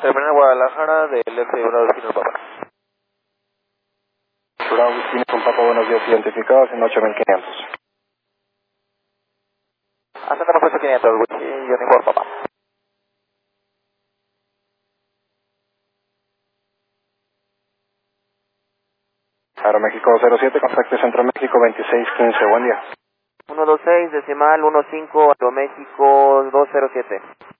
Terminal Guadalajara del F Bravo Destino Papa. Bravo Destino con Papa, buenos días, identificados en 8500. Ascendemos 8500, Uniform Papa. Aeroméxico 07, contacto Centro México 2615, buen día. 126, decimal 15, Aeroméxico 207.